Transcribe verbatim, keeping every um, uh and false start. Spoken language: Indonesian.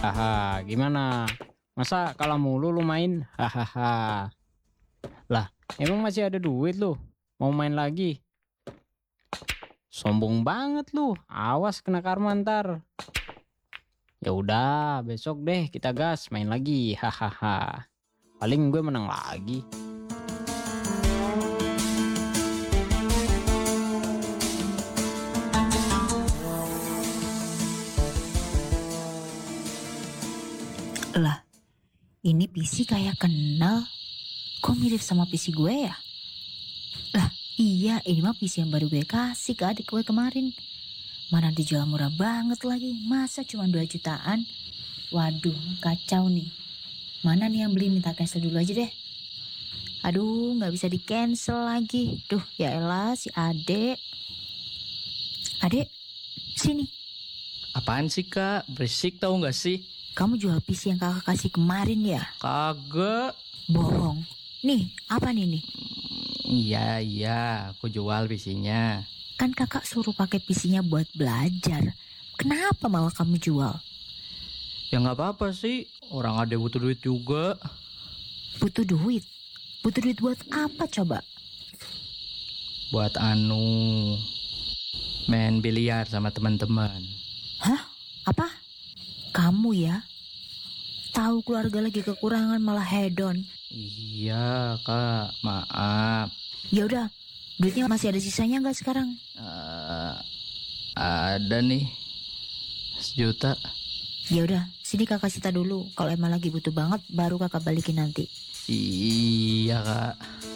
Haha, gimana? Masa kalah mulu lu main? Hahaha. Lah, emang masih ada duit lu? Mau main lagi? Sombong banget lu. Awas kena karma ntar. Ya udah, besok deh kita gas main lagi. Hahaha. Paling gue menang lagi. Lah, ini P C kayak kenal. Kok mirip sama P C gue ya? Lah, iya, ini mah P C yang baru gue kasih ke adik gue kemarin. Mana dijual murah banget lagi. Masa cuma dua jutaan? Waduh, kacau nih. Mana nih yang beli, minta cancel dulu aja deh. Aduh, gak bisa di cancel lagi. Duh, ya elah si adek. Adek, sini. Apaan sih kak? Berisik tau gak sih? Kamu jual P C yang kakak kasih kemarin ya? Kagak. Bohong. Nih, apa nih nih? Iya iya, aku jual P C-nya. Kan kakak suruh pakai P C-nya buat belajar. Kenapa malah kamu jual? Ya gak apa-apa sih, orang ada butuh duit juga. Butuh duit? Butuh duit buat apa coba? Buat anu, main biliar sama teman-teman. Hah? Apa? Kamu ya? Tahu keluarga lagi kekurangan malah hedon. Iya kak, maaf. Ya udah, duitnya masih ada sisanya nggak sekarang? Uh, ada nih, sejuta. Ya udah, sini kakak sita dulu. Kalau emang lagi butuh banget, baru kakak balikin nanti. Iya kak.